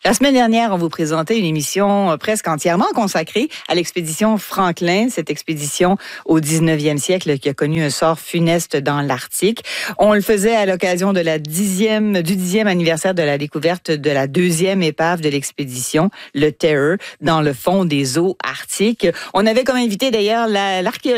La semaine dernière, on vous présentait une émission presque entièrement consacrée à l'expédition Franklin, cette expédition au 19e siècle qui a connu un sort funeste dans l'Arctique. On le faisait à l'occasion de du 10e anniversaire de la découverte de la deuxième épave de l'expédition, le Terror, dans le fond des eaux arctiques. On avait comme invité d'ailleurs l'archéologue